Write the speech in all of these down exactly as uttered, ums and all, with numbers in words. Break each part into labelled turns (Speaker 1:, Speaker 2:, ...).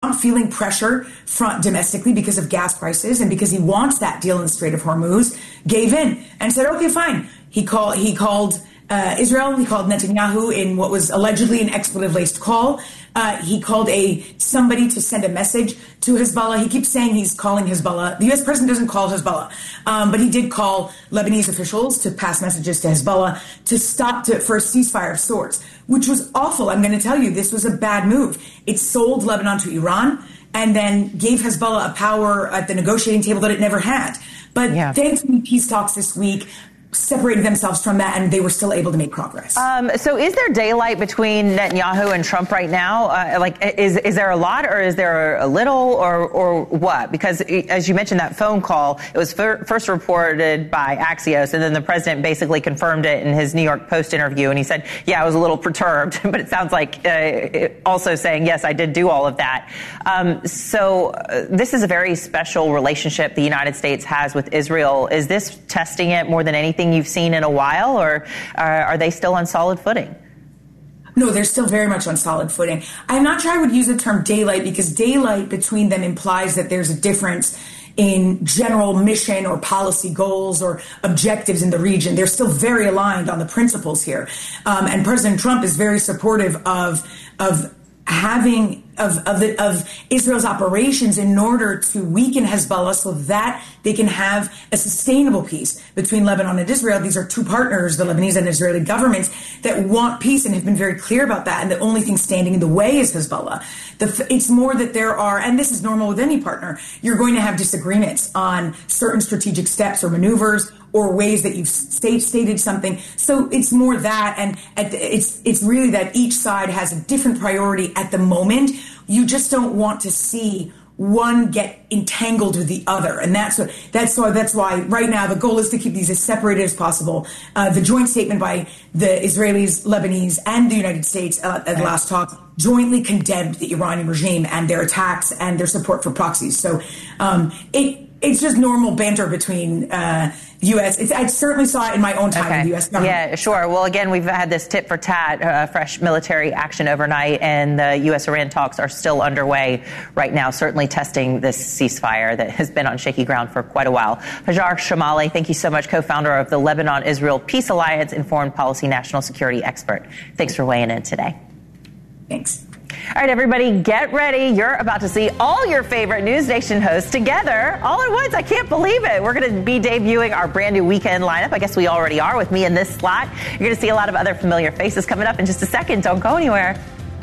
Speaker 1: feeling pressure from domestically because of gas prices and because he wants that deal in the Strait of Hormuz, gave in and said, okay, fine. He called, he called uh, Israel, he called Netanyahu in what was allegedly an expletive-laced call. Uh, he called a somebody to send a message to Hezbollah. He keeps saying he's calling Hezbollah. The U S president doesn't call Hezbollah, um, but he did call Lebanese officials to pass messages to Hezbollah to stop to, for a ceasefire of sorts, which was awful. I'm going to tell you, this was a bad move. It sold Lebanon to Iran and then gave Hezbollah a power at the negotiating table that it never had. But yeah. Thankfully, peace talks this week separated themselves from that, and they were still able to make progress.
Speaker 2: Um, so is there daylight between Netanyahu and Trump right now? Uh, like, is is there a lot, or is there a little, or or what? Because as you mentioned, that phone call, it was fir- first reported by Axios, and then the president basically confirmed it in his New York Post interview, and he said, yeah, I was a little perturbed, but it sounds like uh, also saying, yes, I did do all of that. Um, so uh, this is a very special relationship the United States has with Israel. Is this testing it more than anything you've seen in a while, or are, are they still on solid footing?
Speaker 1: No, they're still very much on solid footing. I'm not sure I would use the term daylight, because daylight between them implies that there's a difference in general mission or policy goals or objectives in the region. They're still very aligned on the principles here. Um, and President Trump is very supportive of, of having of of, the, of Israel's operations in order to weaken Hezbollah so that they can have a sustainable peace between Lebanon and Israel. These are two partners, the Lebanese and Israeli governments, that want peace and have been very clear about that. And the only thing standing in the way is Hezbollah. The, it's more that there are, and this is normal with any partner, you're going to have disagreements on certain strategic steps or maneuvers or ways that you've state, stated something. So it's more that, and at the, it's it's really that each side has a different priority at the moment. You just don't want to see one get entangled with the other, and that's what that's why that's why right now the goal is to keep these as separated as possible. Uh, the joint statement by the Israelis, Lebanese, and the United States uh, at the last talk jointly condemned the Iranian regime and their attacks and their support for proxies. So um, it. It's just normal banter between uh, U S It's, I certainly saw it in my own time
Speaker 2: okay.
Speaker 1: with the U S government.
Speaker 2: Yeah, sure. Well, again, we've had this tit for tat, uh, fresh military action overnight, and the U S Iran talks are still underway right now, certainly testing this ceasefire that has been on shaky ground for quite a while. Hajar Shamali, thank you so much, co-founder of the Lebanon-Israel Peace Alliance and foreign policy national security expert. Thanks for weighing in today.
Speaker 1: Thanks.
Speaker 2: All right, everybody, get ready. You're about to see all your favorite News Nation hosts together all at once. I can't believe it. We're going to be debuting our brand new weekend lineup. I guess we already are with me in this slot. You're going to see a lot of other familiar faces coming up in just a second. Don't go anywhere.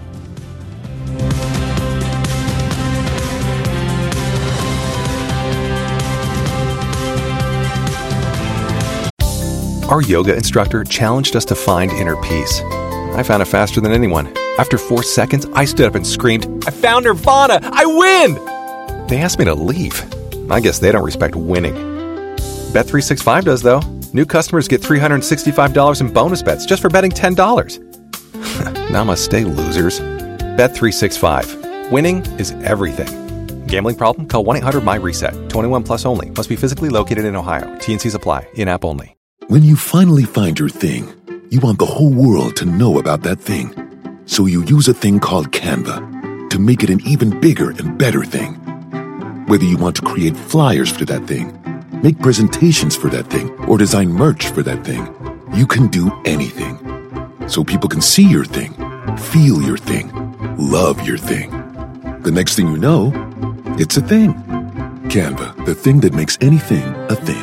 Speaker 3: Our yoga instructor challenged us to find inner peace. I found it faster than anyone. After four seconds, I stood up and screamed, I found Nirvana! I win! They asked me to leave. I guess they don't respect winning. Bet three sixty-five does, though. New customers get three hundred sixty-five dollars in bonus bets just for betting ten dollars. Namaste, losers. Bet three sixty-five. Winning is everything. Gambling problem? Call one eight hundred M Y reset. twenty-one plus only. Must be physically located in Ohio. T and C's apply. In-app only.
Speaker 4: When you finally find your thing, you want the whole world to know about that thing. So you use a thing called Canva to make it an even bigger and better thing. Whether you want to create flyers for that thing, make presentations for that thing, or design merch for that thing, you can do anything. So people can see your thing, feel your thing, love your thing. The next thing you know, it's a thing. Canva, the thing that makes anything a thing.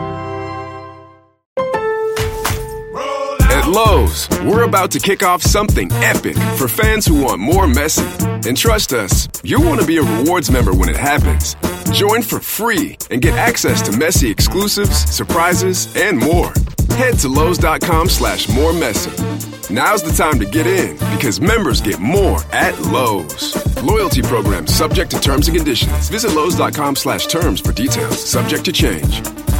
Speaker 5: At Lowe's, we're about to kick off something epic for fans who want more Messi. And trust us, you'll want to be a rewards member when it happens. Join for free and get access to Messi exclusives, surprises, and more. Head to Lowe's.com slash more Messi. Now's the time to get in because members get more at Lowe's. Loyalty program subject to terms and conditions. Visit Lowe's.com slash terms for details. Subject to change.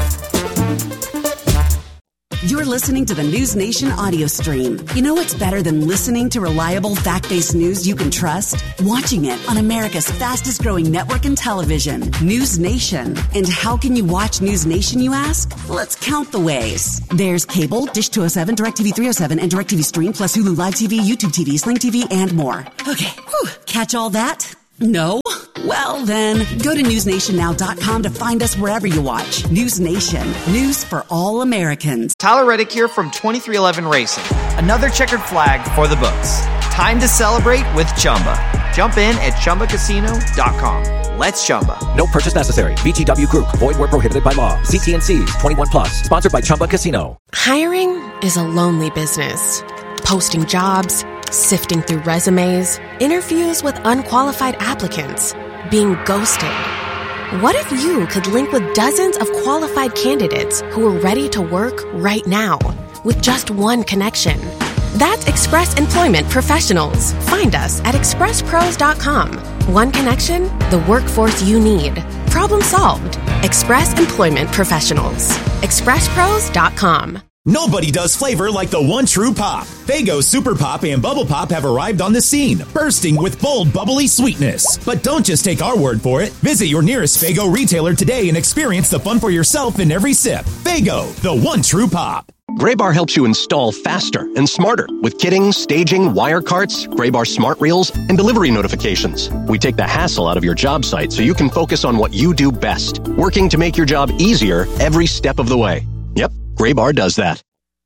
Speaker 6: You're listening to the News Nation audio stream. You know what's better than listening to reliable, fact-based news you can trust? Watching it on America's fastest-growing network in television, News Nation. And how can you watch News Nation, you ask? Let's count the ways. There's cable, Dish two oh seven, DirecTV three oh seven, and DirecTV Stream, plus Hulu Live T V, YouTube T V, Sling T V, and more. Okay, whew. Catch all that? No? Well, then, go to news nation now dot com to find us wherever you watch. News Nation. News for all Americans.
Speaker 7: Tyler Reddick here from twenty-three eleven Racing. Another checkered flag for the books. Time to celebrate with Chumba. Jump in at chumba casino dot com. Let's Chumba.
Speaker 8: No purchase necessary. V G W Group. Void where prohibited by law. See T N Cs. twenty-one plus. Sponsored by Chumba Casino.
Speaker 9: Hiring is a lonely business. Posting jobs, sifting through resumes, interviews with unqualified applicants, being ghosted. What if you could link with dozens of qualified candidates who are ready to work right now with just one connection? That's Express Employment Professionals. Find us at express pros dot com. One connection, the workforce you need. Problem solved. Express Employment Professionals. express pros dot com.
Speaker 10: Nobody does flavor like the one true pop. Faygo Super Pop and Bubble Pop have arrived on the scene, bursting with bold, bubbly sweetness. But don't just take our word for it. Visit your nearest Faygo retailer today and experience the fun for yourself in every sip. Faygo, the one true pop.
Speaker 11: Graybar helps you install faster and smarter with kitting, staging, wire carts, Graybar smart reels, and delivery notifications. We take the hassle out of your job site so you can focus on what you do best, working to make your job easier every step of the way. Yep, Graybar does that.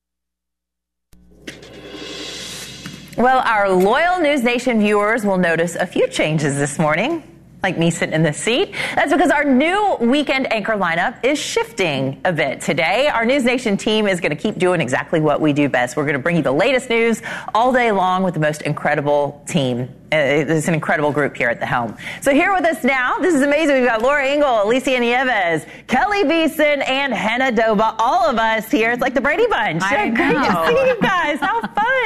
Speaker 2: Well, our loyal News Nation viewers will notice a few changes this morning, like me sitting in this seat. That's because our new weekend anchor lineup is shifting a bit today. Our News Nation team is going to keep doing exactly what we do best. We're going to bring you the latest news all day long with the most incredible team. It's an incredible group here at the helm. So here with us now, this is amazing. We've got Laura Ingle, Alicia Nieves, Kelly Beeson, and Hannah Doba. All of us here. It's like the Brady Bunch.
Speaker 12: I
Speaker 2: Great
Speaker 12: know.
Speaker 2: to see you guys. How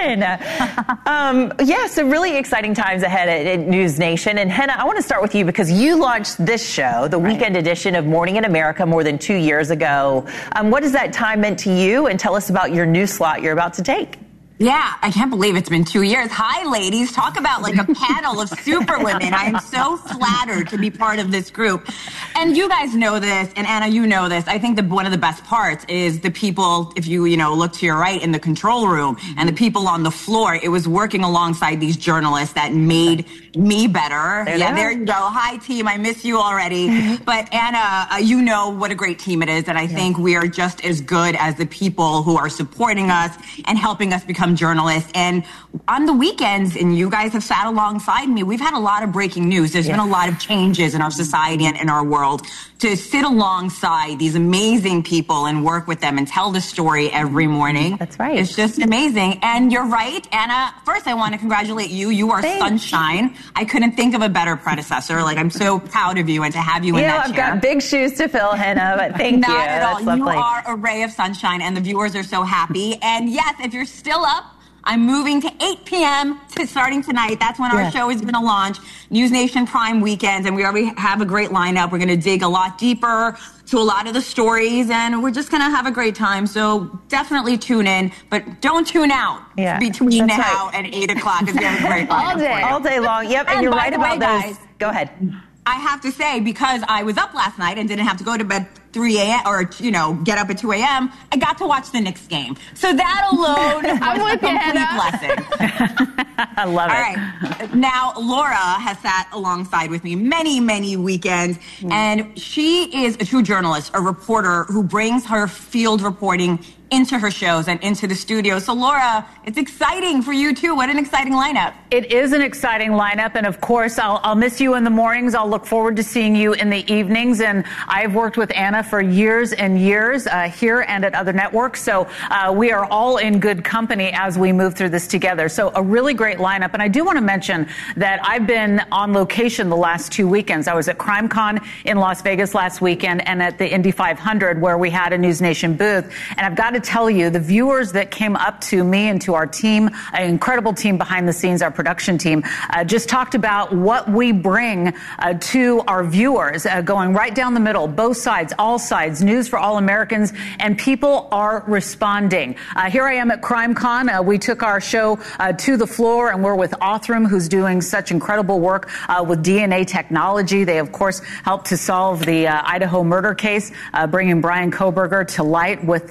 Speaker 2: fun. um, yeah, so really exciting times ahead at, at News Nation. And Hannah, I want to start with you because you launched this show, the right. weekend edition of Morning in America, more than two years ago. Um, what has that time meant to you? And tell us about your new slot you're about to take.
Speaker 12: Yeah, I can't believe it's been two years. Hi, ladies. Talk about like a panel of super women. I am so flattered to be part of this group. And you guys know this, and Anna, you know this. I think that one of the best parts is the people, if you, you know, look to your right in the control room and the people on the floor. It was working alongside these journalists that made me better.
Speaker 2: There
Speaker 12: yeah, there you go. Hi, team. I miss you already. But Anna, uh, you know what a great team it is. And I yeah. think we are just as good as the people who are supporting us and helping us become journalists. And on the weekends, and you guys have sat alongside me, we've had a lot of breaking news. There's yeah. been a lot of changes in our society and in our world. To sit alongside these amazing people and work with them and tell the story every morning.
Speaker 2: That's right.
Speaker 12: It's just amazing. And you're right, Anna. First, I want to congratulate you. You are
Speaker 2: Thanks.
Speaker 12: sunshine. I couldn't think of a better predecessor. Like, I'm so proud of you and to have you in
Speaker 2: you know,
Speaker 12: that
Speaker 2: I've
Speaker 12: chair.
Speaker 2: got big shoes to fill, Hannah, but thank
Speaker 12: Not
Speaker 2: you.
Speaker 12: Not at all.
Speaker 2: That's
Speaker 12: you
Speaker 2: lovely.
Speaker 12: are a ray of sunshine, and the viewers are so happy. And yes, if you're still up, I'm moving to eight p.m. to starting tonight. That's when our
Speaker 2: yeah.
Speaker 12: show is going to launch. News Nation Prime Weekends, and we already have a great lineup. We're going to dig a lot deeper to a lot of the stories, and we're just going to have a great time. So definitely tune in, but don't tune out
Speaker 2: yeah.
Speaker 12: between
Speaker 2: That's
Speaker 12: now
Speaker 2: right.
Speaker 12: and eight o'clock. It's going to be a great
Speaker 2: all
Speaker 12: lineup
Speaker 2: day,
Speaker 12: for you.
Speaker 2: all day long. Yep, and,
Speaker 12: And
Speaker 2: you're
Speaker 12: by
Speaker 2: right
Speaker 12: the
Speaker 2: about
Speaker 12: way,
Speaker 2: those.
Speaker 12: guys,
Speaker 2: Go ahead.
Speaker 12: I have to say, because I was up last night and didn't have to go to bed three a.m. or, you know, get up at two a.m., I got to watch the Knicks game. So that alone was a complete blessing.
Speaker 2: I love it.
Speaker 12: All right. Now, Laura has sat alongside with me many, many weekends, mm. and she is a true journalist, a reporter who brings her field reporting into her shows and into the studio. So, Laura, it's exciting for you, too. What an exciting lineup.
Speaker 13: It is an exciting lineup, and of course, I'll, I'll miss you in the mornings. I'll look forward to seeing you in the evenings, and I've worked with Anna for years and years uh, here and at other networks, so uh, we are all in good company as we move through this together. So a really great lineup, and I do want to mention that I've been on location the last two weekends. I was at CrimeCon in Las Vegas last weekend and at the Indy five hundred where we had a News Nation booth, and I've got to tell you, the viewers that came up to me and to our team, an incredible team behind the scenes, our production team, uh, just talked about what we bring uh, to our viewers, uh, going right down the middle, both sides, all sides, news for all Americans, and people are responding. Uh, here I am at CrimeCon. Uh, we took our show uh, to the floor, and we're with Othram, who's doing such incredible work uh, with D N A technology. They, of course, helped to solve the uh, Idaho murder case, uh, bringing Brian Kohberger to light with his D N A.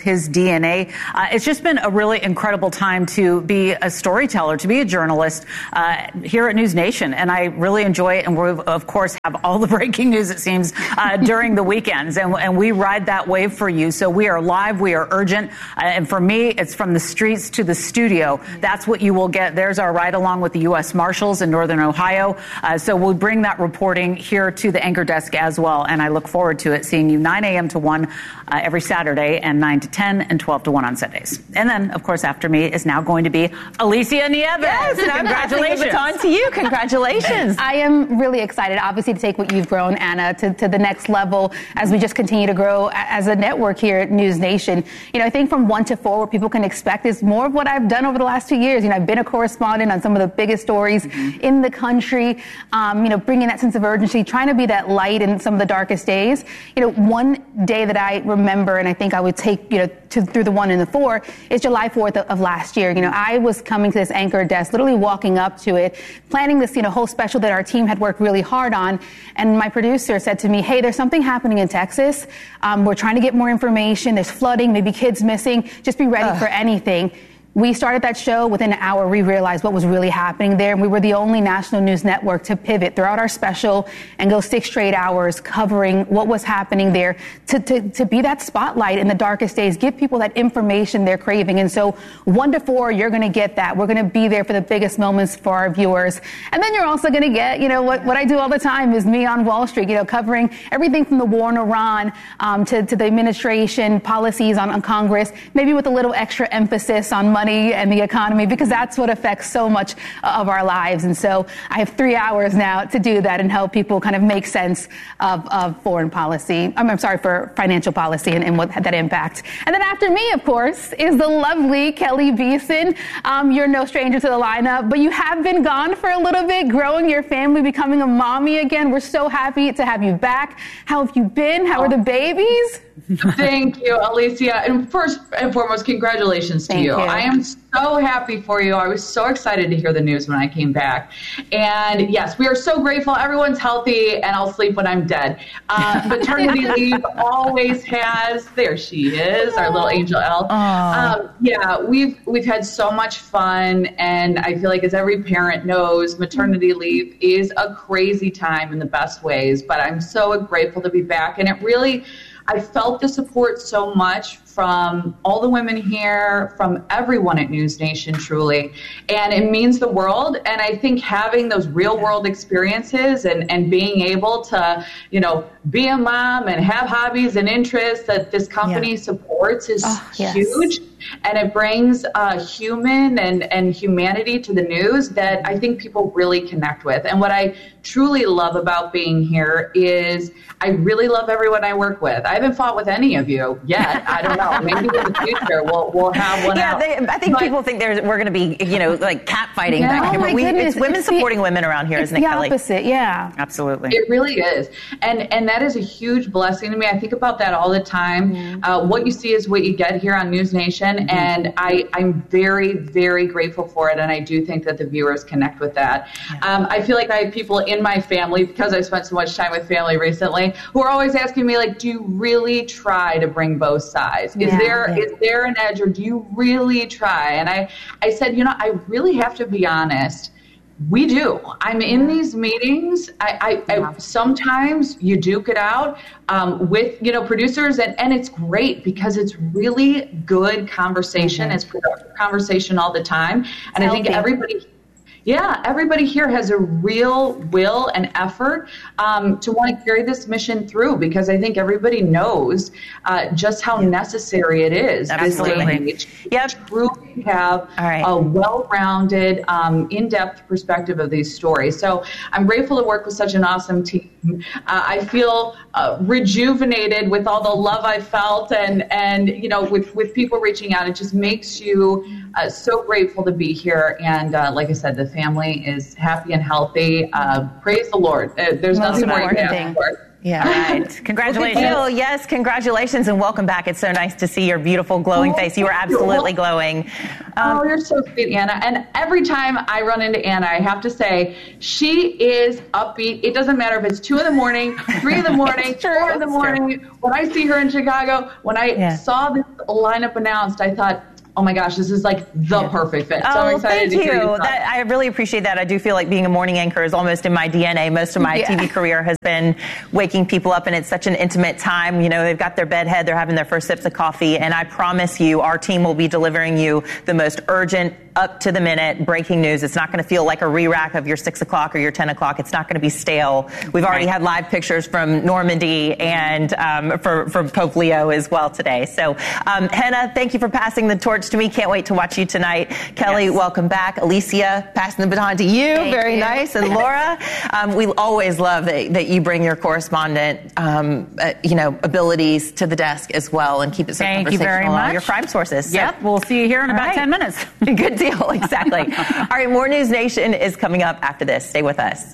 Speaker 13: N A. Uh, it's just been a really incredible time to be a storyteller, to be a journalist uh, here at News Nation. And I really enjoy it. And we, of course, have all the breaking news, it seems, uh, during the weekends. And, and we ride that wave for you. So we are live. We are urgent. Uh, and for me, it's from the streets to the studio. That's what you will get. There's our ride along with the U S Marshals in Northern Ohio. Uh, so we'll bring that reporting here to the anchor desk as well. And I look forward to it, seeing you nine a.m. to one uh, every Saturday and nine to ten and twelve to one on Sundays. And then, of course, after me is now going to be Alicia Nieves.
Speaker 14: Yes, and I'm
Speaker 13: Congratulations.
Speaker 14: passing the baton to you. Congratulations. I am really excited, obviously, to take what you've grown, Anna, to, to the next level as we just continue to grow as a network here at News Nation. You know, I think from one to four, what people can expect is more of what I've done over the last two years. You know, I've been a correspondent on some of the biggest stories mm-hmm. in the country, um, you know, bringing that sense of urgency, trying to be that light in some of the darkest days. You know, one day that I remember, and I think I would take, you know, to, through the one and the four, is July fourth of, of last year. You know, I was coming to this anchor desk, literally walking up to it, planning this, you know, whole special that our team had worked really hard on. And my producer said to me, hey, there's something happening in Texas. Um, we're trying to get more information. There's flooding, maybe kids missing. Just be ready Ugh. for anything. We started that show. Within an hour, we realized what was really happening there. And we were the only national news network to pivot throughout our special and go six straight hours covering what was happening there to, to, to be that spotlight in the darkest days, give people that information they're craving. And so one to four, you're going to get that. We're going to be there for the biggest moments for our viewers. And then you're also going to get, you know, what, what I do all the time is me on Wall Street, you know, covering everything from the war in Iran um, to, to the administration policies on, on Congress, maybe with a little extra emphasis on money and the economy, because that's what affects so much of our lives. And so I have three hours now to do that and help people kind of make sense of, of foreign policy. I'm, I'm sorry, for financial policy and, and what that impact. And then after me, of course, is the lovely Kelly Beeson. Um, you're no stranger to the lineup, but you have been gone for a little bit, growing your family, becoming a mommy again. We're so happy to have you back. How have you been? How are the babies?
Speaker 15: Thank you, Alicia. And first and foremost, congratulations to you. you. I am so happy for you. I was so excited to hear the news when I came back. And yes, we are so grateful. Everyone's healthy, and I'll sleep when I'm dead. Uh, maternity leave always has. There she is, our little angel elf. Um, yeah, we've we've had so much fun, and I feel like, as every parent knows, maternity leave is a crazy time in the best ways. But I'm so grateful to be back, and it really. I felt the support so much from all the women here, from everyone at News Nation, truly. And it means the world. And I think having those real world experiences and, and being able to, you know, be a mom and have hobbies and interests that this company yeah. supports is oh, yes. huge. And it brings uh, human and, and humanity to the news that I think people really connect with. And what I truly love about being here is I really love everyone I work with. I haven't fought with any of you yet. I don't know. Maybe in the future we'll we'll have one
Speaker 2: yeah,
Speaker 15: out.
Speaker 2: They, I think but, people think there's, we're going to be, you know, like cat fighting
Speaker 15: yeah.
Speaker 2: back here.
Speaker 15: Oh
Speaker 2: but we,
Speaker 15: goodness,
Speaker 2: it's women
Speaker 15: it's
Speaker 2: supporting
Speaker 15: the,
Speaker 2: women around here,
Speaker 14: it's
Speaker 2: isn't it,
Speaker 14: the
Speaker 2: Kelly?
Speaker 14: opposite, yeah.
Speaker 2: Absolutely.
Speaker 15: It really is. And and that is a huge blessing to me. I think about that all the time. Mm-hmm. Uh, what you see is what you get here on News Nation. Mm-hmm. And I, I'm very, very grateful for it. And I do think that the viewers connect with that. Yeah. Um, I feel like I have people in my family, because I've spent so much time with family recently, who are always asking me, like, do you really try to bring both sides? Is
Speaker 14: yeah,
Speaker 15: there
Speaker 14: yeah.
Speaker 15: is there an edge, or do you really try? And I, I said, you know, I really have to be honest. We do. I'm in these meetings. I, I, I sometimes you duke it out um, with, you know, producers, and, and it's great because it's really good conversation. Mm-hmm. It's productive conversation all the time. And I think everybody Yeah, everybody here has a real will and effort um, to want to carry this mission through, because I think everybody knows uh, just how necessary it is.
Speaker 2: Absolutely.
Speaker 15: This day yep. to truly have
Speaker 2: right.
Speaker 15: a well-rounded, um, in-depth perspective of these stories. So I'm grateful to work with such an awesome team. Uh, I feel uh, rejuvenated with all the love I felt, and and you know, with with people reaching out. It just makes you uh, so grateful to be here. And uh, like I said, the family is happy and healthy. Uh, praise the Lord. Uh, there's
Speaker 14: Most
Speaker 15: nothing more you can
Speaker 14: thing.
Speaker 15: ask for.
Speaker 2: Yeah, right. Congratulations. Well, yes, congratulations and welcome back. It's so nice to see your beautiful glowing oh, face. You are absolutely glowing.
Speaker 15: Um, oh, you're so sweet, Anna. And every time I run into Anna, I have to say, she is upbeat. It doesn't matter if it's two in the morning, three in the morning, four in the morning. True. When I see her in Chicago, when I yeah. saw this lineup announced, I thought, oh my gosh, this is like the perfect fit. So
Speaker 2: oh,
Speaker 15: I'm excited
Speaker 2: thank
Speaker 15: to hear
Speaker 2: you. That, I really appreciate that. I do feel like being a morning anchor is almost in my D N A. Most of my yeah. T V career has been waking people up, and it's such an intimate time. You know, they've got their bedhead, they're having their first sips of coffee, and I promise you, our team will be delivering you the most urgent, up to the minute breaking news. It's not going to feel like a re-rack of your six o'clock or your ten o'clock. It's not going to be stale. We've already had live pictures from Normandy and um, for, for Pope Leo as well today. So, um, Henna, thank you for passing the torch to me. Can't wait to watch you tonight. Kelly, yes. welcome back. Alicia, passing the baton to you. Thank Very you. nice. And Laura, um, we always love that, that you bring your correspondent, um, uh, you know, abilities to the desk as well and keep it so
Speaker 13: thank
Speaker 2: conversational.
Speaker 13: You very much.
Speaker 2: On your crime sources. So.
Speaker 13: Yep, we'll see you here in All about right. ten minutes.
Speaker 2: Good deal, exactly. All right, more News Nation is coming up after this. Stay with us.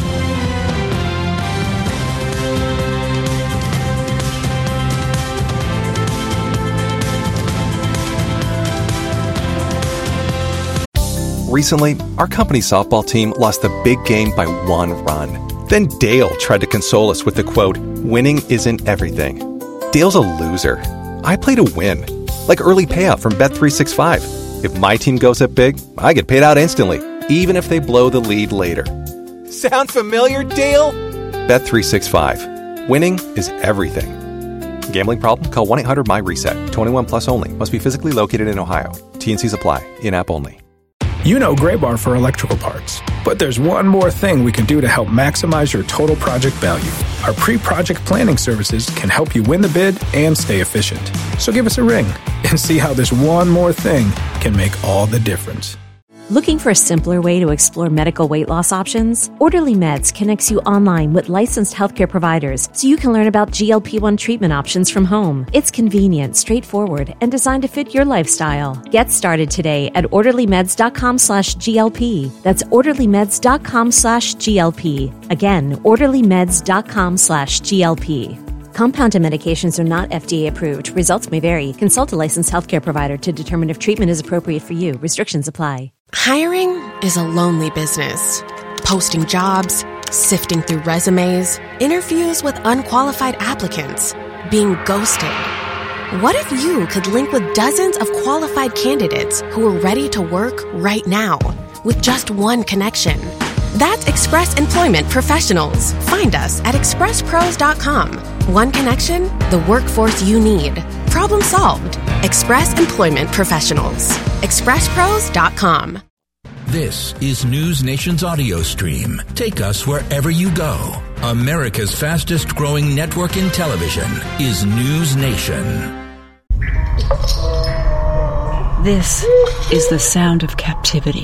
Speaker 3: Recently, our company softball team lost the big game by one run. Then Dale tried to console us with the quote, "Winning isn't everything." Dale's a loser. I play to win, like early payout from Bet three sixty-five. If my team goes up big, I get paid out instantly, even if they blow the lead later. Sound familiar, Dale? Bet three sixty-five. Winning is everything. Gambling problem? Call one eight hundred M Y reset. twenty-one plus only. Must be physically located in Ohio. T N Cs apply. In-app only.
Speaker 16: You know Graybar for electrical parts. But there's one more thing we can do to help maximize your total project value. Our pre-project planning services can help you win the bid and stay efficient. So give us a ring and see how this one more thing can make all the difference.
Speaker 17: Looking for a simpler way to explore medical weight loss options? Orderly Meds connects you online with licensed healthcare providers so you can learn about G L P one treatment options from home. It's convenient, straightforward, and designed to fit your lifestyle. Get started today at orderlymeds.com slash GLP. That's orderlymeds.com slash GLP. Again, orderlymeds.com slash GLP. Compounded medications are not F D A approved. Results may vary. Consult a licensed healthcare provider to determine if treatment is appropriate for you. Restrictions apply.
Speaker 9: Hiring is a lonely business. Posting jobs, sifting through resumes, interviews with unqualified applicants, being ghosted. What if you could link with dozens of qualified candidates who are ready to work right now with just one connection? That's Express Employment Professionals. Find us at express pros dot com. One connection, the workforce you need. Problem solved. Express Employment Professionals. express pros dot com.
Speaker 18: This is News Nation's audio stream. Take us wherever you go. America's fastest growing network in television is News Nation.
Speaker 19: This is the sound of captivity.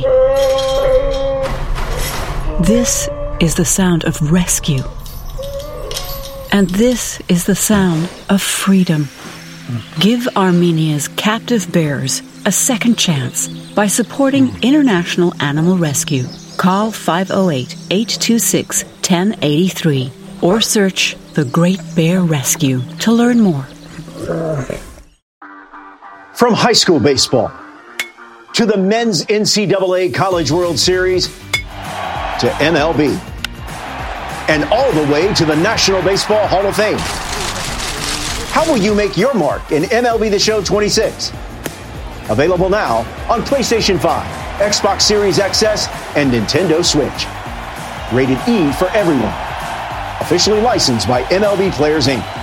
Speaker 19: This is the sound of rescue. And this is the sound of freedom. Give Armenia's captive bears a second chance by supporting International Animal Rescue. Call five oh eight, eight two six, one oh eight three or search The Great Bear Rescue to learn more.
Speaker 20: From high school baseball to the men's N C double A College World Series to M L B and all the way to the National Baseball Hall of Fame. How will you make your mark in M L B The Show twenty-six? Available now on PlayStation five, Xbox Series X S, and Nintendo Switch. Rated E for everyone. Officially licensed by M L B Players, Incorporated.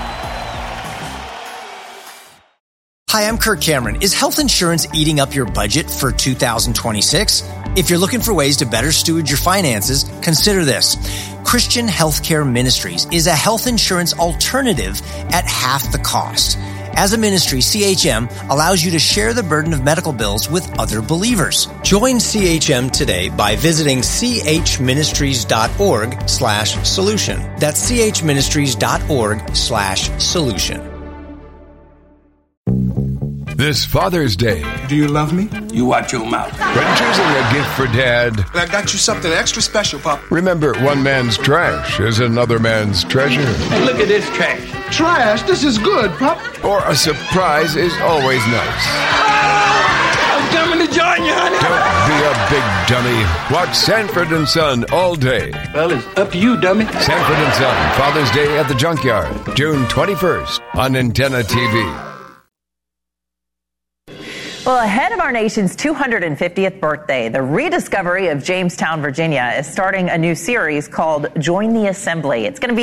Speaker 21: Hi, I'm Kirk Cameron. Is health insurance eating up your budget for two thousand twenty-six? If you're looking for ways to better steward your finances, consider this. Christian Healthcare Ministries is a health insurance alternative at half the cost. As a ministry, C H M allows you to share the burden of medical bills with other believers. Join C H M today by visiting chministries.org slash solution. That's chministries.org slash solution.
Speaker 1: This Father's Day.
Speaker 22: Do you love me? You watch your mouth.
Speaker 1: When choosing a gift for Dad,
Speaker 22: I got you something extra special, Pop.
Speaker 1: remember one man's trash is another man's treasure.
Speaker 22: Hey, look at this trash. Trash? This is good, Pop.
Speaker 1: Or a surprise is always nice.
Speaker 22: I'm coming to join you, honey.
Speaker 1: Don't be a big dummy. Watch Sanford and Son all day.
Speaker 22: Well, it's up to you, dummy.
Speaker 1: Sanford and Son, Father's Day at the Junkyard, June twenty-first on Antenna T V.
Speaker 2: Well, ahead of our nation's two hundred fiftieth birthday, the rediscovery of Jamestown, Virginia is starting a new series called Join the Assembly. It's going to be